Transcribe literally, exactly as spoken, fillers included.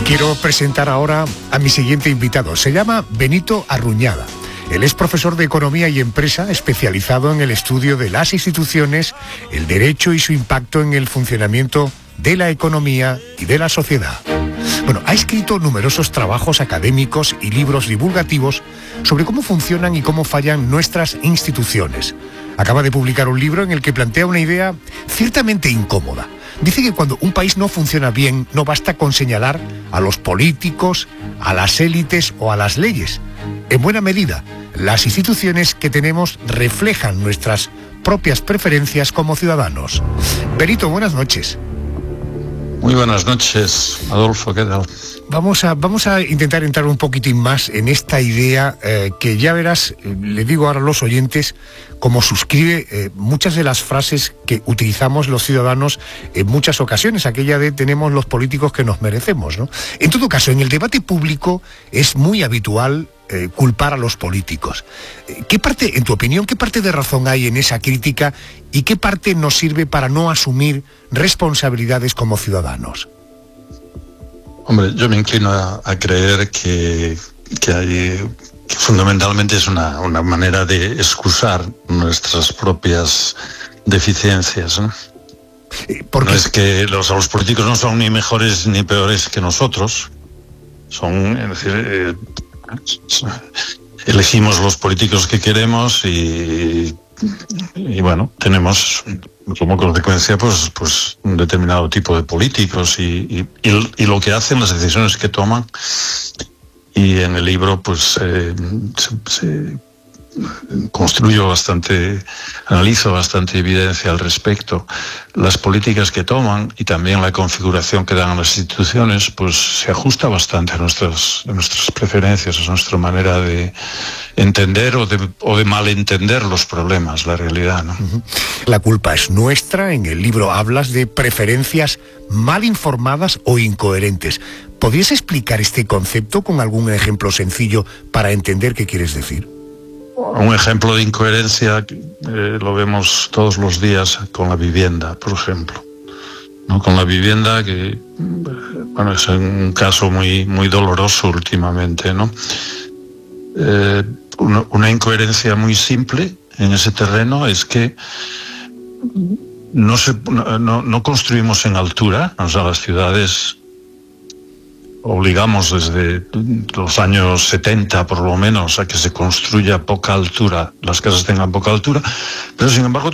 Quiero presentar ahora a mi siguiente invitado. Se llama Benito Arruñada. Él es profesor de Economía y Empresa, especializado en el estudio de las instituciones, el derecho y su impacto en el funcionamiento de la economía y de la sociedad. Bueno, ha escrito numerosos trabajos académicos y libros divulgativos sobre cómo funcionan y cómo fallan nuestras instituciones. Acaba de publicar un libro en el que plantea una idea ciertamente incómoda. Dice que cuando un país no funciona bien, no basta con señalar a los políticos, a las élites o a las leyes. En buena medida, las instituciones que tenemos reflejan nuestras propias preferencias como ciudadanos. Benito, buenas noches. Muy buenas noches, Adolfo, ¿qué tal? Vamos a, vamos a intentar entrar un poquitín más en esta idea eh, que ya verás, eh, le digo ahora a los oyentes, como suscribe eh, muchas de las frases que utilizamos los ciudadanos en muchas ocasiones, aquella de tenemos los políticos que nos merecemos, ¿no? En todo caso, en el debate público es muy habitual eh, culpar a los políticos. ¿Qué parte, en tu opinión, qué parte de razón hay en esa crítica y qué parte nos sirve para no asumir responsabilidades como ciudadanos? Hombre, yo me inclino a, a creer que, que, hay, que fundamentalmente es una, una manera de excusar nuestras propias deficiencias, ¿no? Porque... No es que los, los políticos no son ni mejores ni peores que nosotros. Son, es decir, eh, elegimos los políticos que queremos y, y bueno, tenemos como consecuencia pues, pues un determinado tipo de políticos y, y, y, y lo que hacen, las decisiones que toman. Y en el libro pues eh, se, se construyo bastante, analizo bastante evidencia al respecto. Las políticas que toman y también la configuración que dan a las instituciones pues se ajusta bastante a nuestras, a nuestras preferencias, a nuestra manera de entender o de, o de malentender los problemas, la realidad, ¿no? La culpa es nuestra. En el libro hablas de preferencias mal informadas o incoherentes. ¿Podrías explicar este concepto con algún ejemplo sencillo para entender qué quieres decir? Un ejemplo de incoherencia eh, lo vemos todos los días con la vivienda, por ejemplo, ¿no? Con la vivienda, que bueno, es un caso muy, muy doloroso últimamente, ¿no? Eh, una, una incoherencia muy simple en ese terreno es que no, se, no, no construimos en altura, o sea, las ciudades obligamos desde los años setenta por lo menos a que se construya a poca altura, las casas tengan poca altura, pero sin embargo